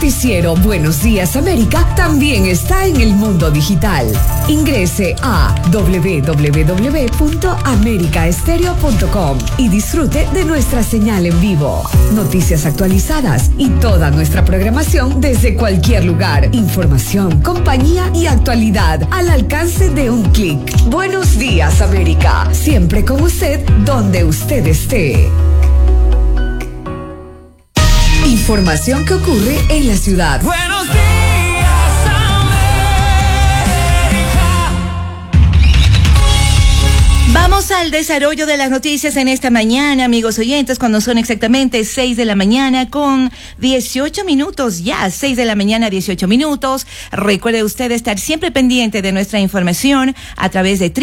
noticiero Buenos Días América también está en el mundo digital. Ingrese a www.americaestereo.com y disfrute de nuestra señal en vivo. Noticias actualizadas y toda nuestra programación desde cualquier lugar. Información, compañía y actualidad al alcance de un clic. Buenos Días América, siempre con usted donde usted esté. Información que ocurre en la ciudad. Buenos días, América. Vamos al desarrollo de las noticias en esta mañana, amigos oyentes, cuando son exactamente 6 de la mañana con 18 minutos, ya 6 de la mañana 18 minutos. Recuerde usted estar siempre pendiente de nuestra información a través de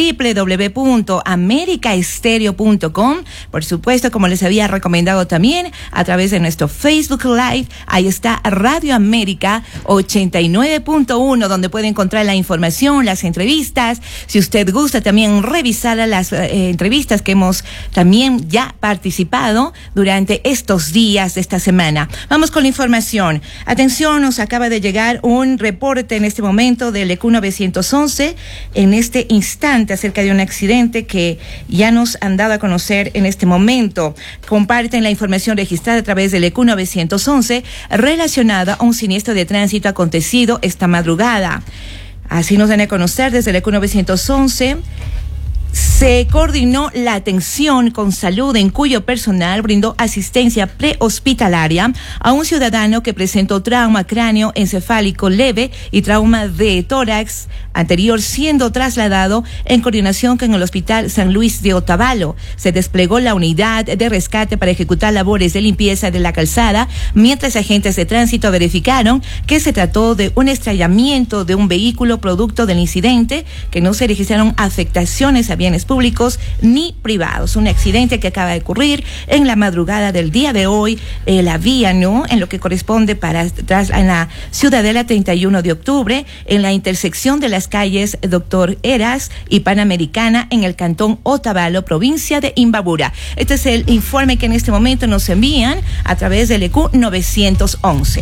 www.americaestereo.com. Por supuesto, como les había recomendado también, a través de nuestro Facebook Live, ahí está Radio América 89.1, donde puede encontrar la información, las entrevistas. Si usted gusta también revisar las entrevistas que hemos también ya participado durante estos días de esta semana. Vamos con la información. Atención, nos acaba de llegar un reporte en este momento del EQ 911 en este instante acerca de un accidente que ya nos han dado a conocer en este momento. Comparten la información registrada a través del EQ 911 relacionada a un siniestro de tránsito acontecido esta madrugada. Así nos dan a conocer desde el EQ 911. Se coordinó la atención con salud en cuyo personal brindó asistencia prehospitalaria a un ciudadano que presentó trauma cráneoencefálico leve y trauma de tórax anterior, siendo trasladado en coordinación con el Hospital San Luis de Otavalo. Se desplegó la unidad de rescate para ejecutar labores de limpieza de la calzada, mientras agentes de tránsito verificaron que se trató de un estrellamiento de un vehículo producto del incidente, que no se registraron afectaciones a bienes públicos ni privados. Un accidente que acaba de ocurrir en la madrugada del día de hoy, la vía, ¿no? En lo que corresponde en la Ciudadela 31 de octubre, en la intersección de las calles Doctor Eras y Panamericana, en el cantón Otavalo, provincia de Imbabura. Este es el informe que en este momento nos envían a través del EQ 911.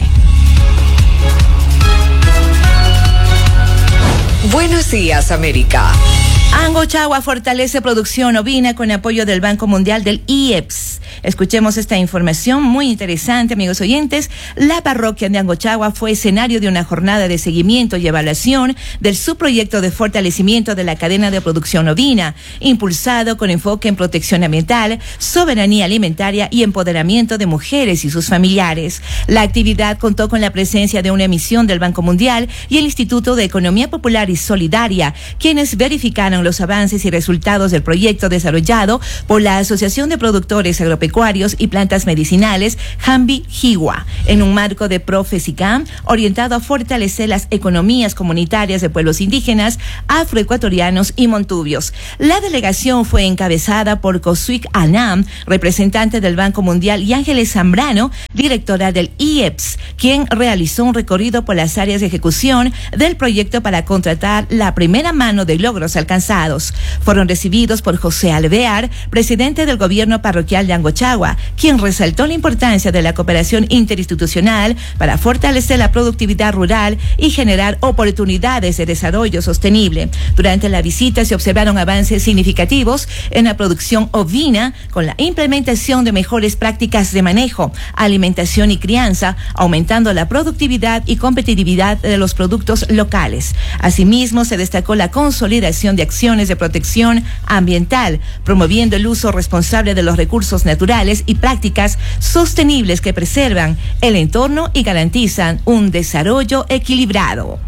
Buenos días, América. Angochagua fortalece producción ovina con apoyo del Banco Mundial del IEPS. Escuchemos esta información muy interesante, amigos oyentes. La parroquia de Angochagua fue escenario de una jornada de seguimiento y evaluación del subproyecto de fortalecimiento de la cadena de producción ovina, impulsado con enfoque en protección ambiental, soberanía alimentaria y empoderamiento de mujeres y sus familiares. La actividad contó con la presencia de una emisión del Banco Mundial y el Instituto de Economía Popular y Solidaria, quienes verificaron los avances y resultados del proyecto desarrollado por la Asociación de Productores Agropecuarios y Plantas Medicinales Jambi-Jiwa, en un marco de Profesicam orientado a fortalecer las economías comunitarias de pueblos indígenas, afroecuatorianos y montubios. La delegación fue encabezada por Kosuik Anam, representante del Banco Mundial, y Ángeles Zambrano, directora del IEPS, quien realizó un recorrido por las áreas de ejecución del proyecto para contratar la primera mano de logros alcanzados. Fueron recibidos por José Alvear, presidente del gobierno parroquial de Angochagua, quien resaltó la importancia de la cooperación interinstitucional para fortalecer la productividad rural y generar oportunidades de desarrollo sostenible. Durante la visita se observaron avances significativos en la producción ovina con la implementación de mejores prácticas de manejo, alimentación y crianza, aumentando la productividad y competitividad de los productos locales. Asimismo, se destacó la consolidación de acciones de protección ambiental, promoviendo el uso responsable de los recursos naturales y prácticas sostenibles que preservan el entorno y garantizan un desarrollo equilibrado.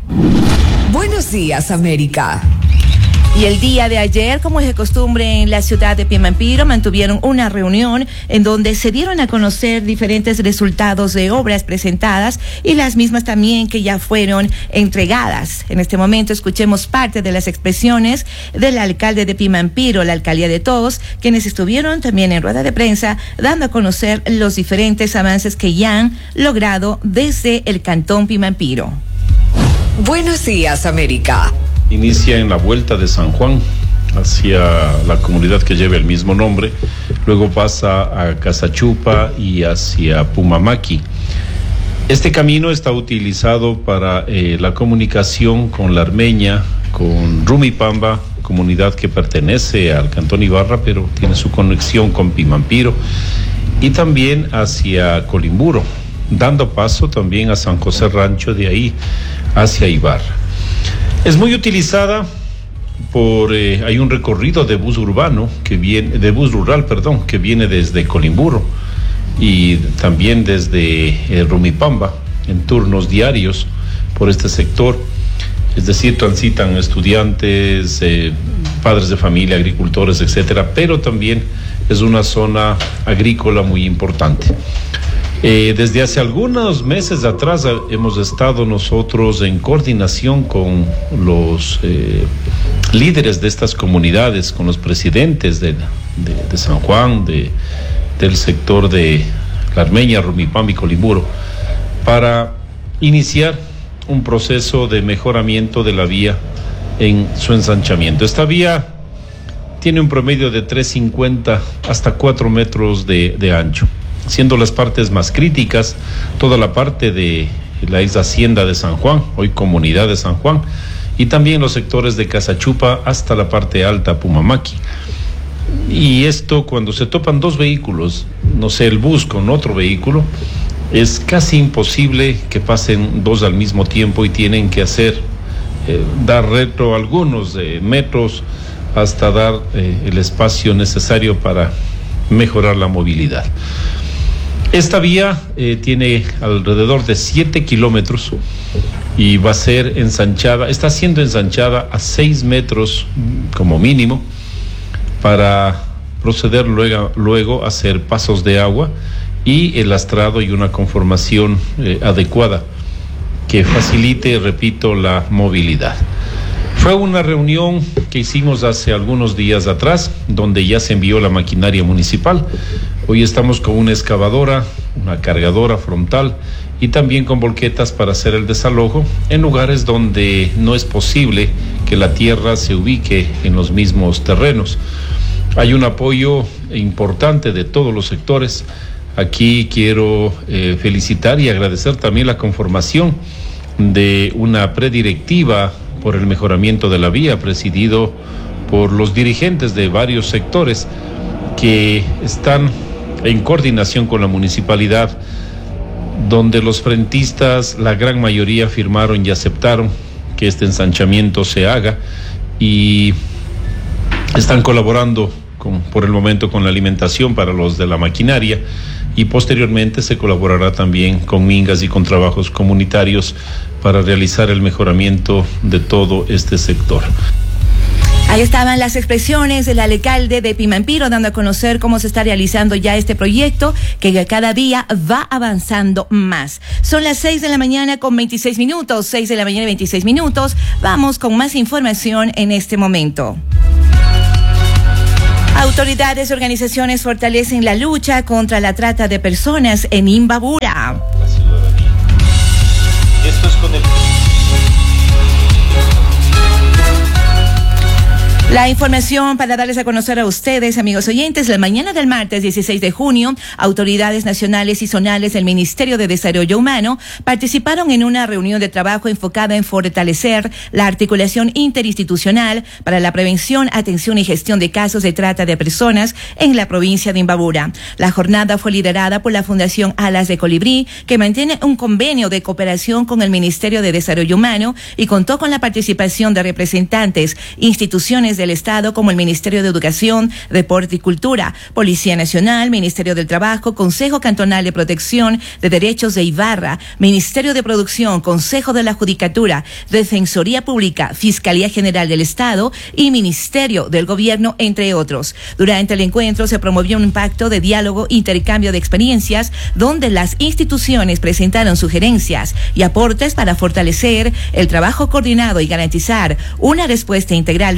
Buenos días, América. Y el día de ayer, como es de costumbre en la ciudad de Pimampiro, mantuvieron una reunión en donde se dieron a conocer diferentes resultados de obras presentadas y las mismas también que ya fueron entregadas. En este momento escuchemos parte de las expresiones del alcalde de Pimampiro, la alcaldía de todos, quienes estuvieron también en rueda de prensa dando a conocer los diferentes avances que ya han logrado desde el cantón Pimampiro. Buenos días, América. Inicia en la vuelta de San Juan hacia la comunidad que lleva el mismo nombre, luego pasa a Casachupa y hacia Pumamaqui. Este camino está utilizado para la comunicación con la Armeña, con Rumipamba, comunidad que pertenece al Cantón Ibarra, pero tiene su conexión con Pimampiro, y también hacia Colimburo, dando paso también a San José Rancho, de ahí hacia Ibarra. Es muy utilizada hay un recorrido de bus rural, que viene desde Colimburo y también desde Rumipamba en turnos diarios por este sector. Es decir, transitan estudiantes, padres de familia, agricultores, etcétera, pero también es una zona agrícola muy importante. Desde hace algunos meses atrás hemos estado nosotros en coordinación con los líderes de estas comunidades, con los presidentes de San Juan, del sector de la Armeña, Rumipamba y Colimburo, para iniciar un proceso de mejoramiento de la vía en su ensanchamiento. Esta vía tiene un promedio de 3,50 hasta 4 metros de ancho, siendo las partes más críticas toda la parte de la ex hacienda de San Juan, hoy comunidad de San Juan, y también los sectores de Casachupa hasta la parte alta, Pumamaqui. Y esto, cuando se topan dos vehículos, no sé, el bus con otro vehículo, es casi imposible que pasen dos al mismo tiempo y tienen que dar retro algunos metros hasta dar el espacio necesario para mejorar la movilidad. Esta vía tiene alrededor de 7 kilómetros y va a ser ensanchada, está siendo ensanchada a 6 metros como mínimo para proceder luego a hacer pasos de agua y el lastrado y una conformación adecuada que facilite, repito, la movilidad. Fue una reunión que hicimos hace algunos días atrás, donde ya se envió la maquinaria municipal. Hoy estamos con una excavadora, una cargadora frontal y también con volquetas para hacer el desalojo en lugares donde no es posible que la tierra se ubique en los mismos terrenos. Hay un apoyo importante de todos los sectores. Aquí quiero felicitar y agradecer también la conformación de una predirectiva por el mejoramiento de la vía, presidido por los dirigentes de varios sectores que están en coordinación con la municipalidad, donde los frentistas, la gran mayoría, firmaron y aceptaron que este ensanchamiento se haga y están colaborando por el momento con la alimentación para los de la maquinaria, y posteriormente se colaborará también con mingas y con trabajos comunitarios para realizar el mejoramiento de todo este sector. Ahí estaban las expresiones del alcalde de Pimampiro dando a conocer cómo se está realizando ya este proyecto que cada día va avanzando más. Son las 6 de la mañana con 26 minutos, 6 de la mañana y 26 minutos. Vamos con más información en este momento. Autoridades y organizaciones fortalecen la lucha contra la trata de personas en Imbabura. Esto es con el... La información para darles a conocer a ustedes, amigos oyentes, la mañana del martes 16 de junio, autoridades nacionales y zonales del Ministerio de Desarrollo Humano participaron en una reunión de trabajo enfocada en fortalecer la articulación interinstitucional para la prevención, atención y gestión de casos de trata de personas en la provincia de Imbabura. La jornada fue liderada por la Fundación Alas de Colibrí, que mantiene un convenio de cooperación con el Ministerio de Desarrollo Humano y contó con la participación de representantes, instituciones del Estado como el Ministerio de Educación, Deporte y Cultura, Policía Nacional, Ministerio del Trabajo, Consejo Cantonal de Protección de Derechos de Ibarra, Ministerio de Producción, Consejo de la Judicatura, Defensoría Pública, Fiscalía General del Estado y Ministerio del Gobierno, entre otros. Durante el encuentro se promovió un pacto de diálogo, intercambio de experiencias, donde las instituciones presentaron sugerencias y aportes para fortalecer el trabajo coordinado y garantizar una respuesta integral frente a los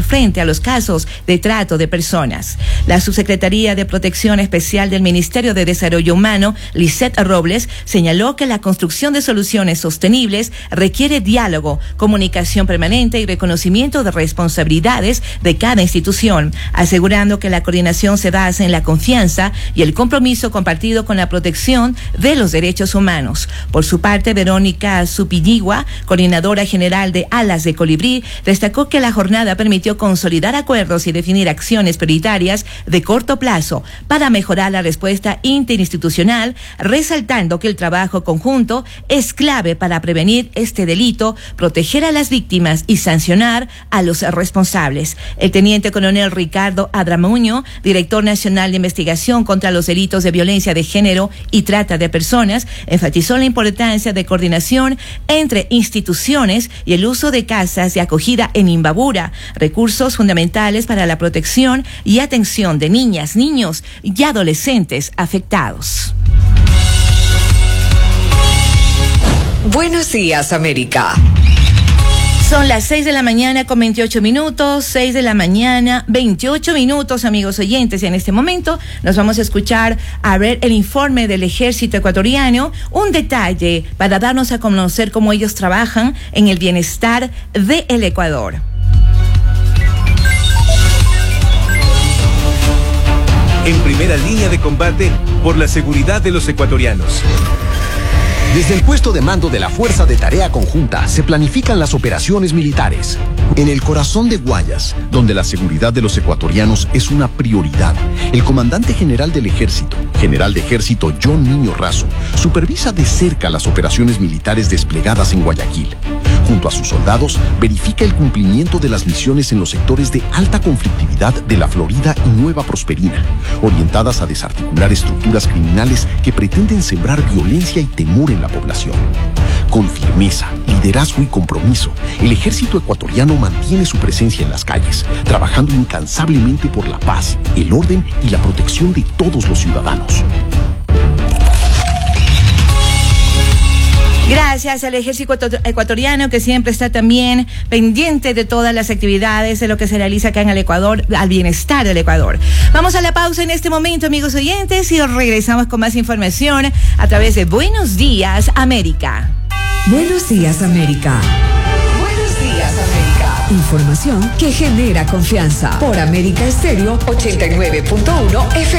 los casos de trata de personas. La Subsecretaría de Protección Especial del Ministerio de Desarrollo Humano, Lisette Robles, señaló que la construcción de soluciones sostenibles requiere diálogo, comunicación permanente y reconocimiento de responsabilidades de cada institución, asegurando que la coordinación se basa en la confianza y el compromiso compartido con la protección de los derechos humanos. Por su parte, Verónica Supilligua, coordinadora general de Alas de Colibrí, destacó que la jornada permitió consolidar acuerdos y definir acciones prioritarias de corto plazo para mejorar la respuesta interinstitucional, resaltando que el trabajo conjunto es clave para prevenir este delito, proteger a las víctimas y sancionar a los responsables. El teniente coronel Ricardo Adramuño, director nacional de investigación contra los delitos de violencia de género y trata de personas, enfatizó la importancia de coordinación entre instituciones y el uso de casas de acogida en Imbabura, recursos fundamentales para la protección y atención de niñas, niños y adolescentes afectados. Buenos días, América. Son las 6 de la mañana con 28 minutos, 6 de la mañana, 28 minutos, amigos oyentes. Y en este momento nos vamos a escuchar a ver el informe del Ejército Ecuatoriano, un detalle para darnos a conocer cómo ellos trabajan en el bienestar del Ecuador. En primera línea de combate por la seguridad de los ecuatorianos. Desde el puesto de mando de la Fuerza de Tarea Conjunta se planifican las operaciones militares. En el corazón de Guayas, donde la seguridad de los ecuatorianos es una prioridad, el comandante general del Ejército, general de Ejército John Niño Razo, supervisa de cerca las operaciones militares desplegadas en Guayaquil. Junto a sus soldados, verifica el cumplimiento de las misiones en los sectores de alta conflictividad de La Florida y Nueva Prosperina, orientadas a desarticular estructuras criminales que pretenden sembrar violencia y temor en la población. Con firmeza, liderazgo y compromiso, el ejército ecuatoriano mantiene su presencia en las calles, trabajando incansablemente por la paz, el orden y la protección de todos los ciudadanos. Gracias al Ejército Ecuatoriano, que siempre está también pendiente de todas las actividades de lo que se realiza acá en el Ecuador, al bienestar del Ecuador. Vamos a la pausa en este momento, amigos oyentes, y regresamos con más información a través de Buenos Días, América. Buenos días, América. Buenos días, América. Información que genera confianza. Por América Estéreo 89.1 FM.